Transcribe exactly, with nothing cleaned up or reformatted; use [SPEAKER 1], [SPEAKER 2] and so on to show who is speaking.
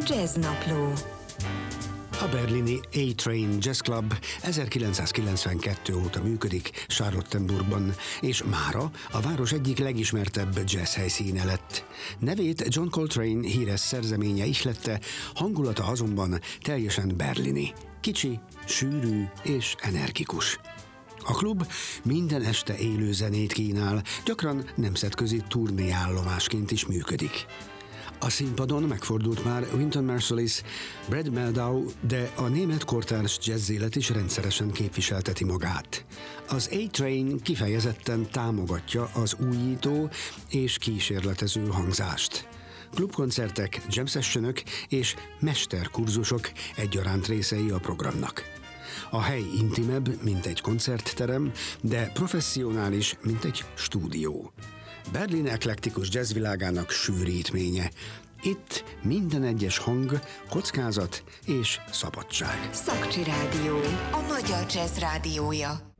[SPEAKER 1] Jazznapló.
[SPEAKER 2] A berlini A-Train Jazz Club ezerkilencszázkilencvenkettő óta működik Charlottenburgban, és mára a város egyik legismertebb jazz helyszíne lett. Nevét John Coltrane híres szerzeménye ihlette, hangulata azonban teljesen berlini. Kicsi, sűrű és energikus. A klub minden este élő zenét kínál, gyakran nemzetközi turnéállomásként is működik. A színpadon megfordult már Wynton Marsalis, Brad Mehldau, de a német kortárs jazzélet is rendszeresen képviselteti magát. Az A-Train kifejezetten támogatja az újító és kísérletező hangzást. Klubkoncertek, jam sessionök és mesterkurzusok egyaránt részei a programnak. A hely intimebb, mint egy koncertterem, de professzionális, mint egy stúdió. Berlin eklektikus jazzvilágának sűrítménye. Itt minden egyes hang, kockázat és szabadság.
[SPEAKER 1] Szakcsi Rádió, a magyar jazz rádiója.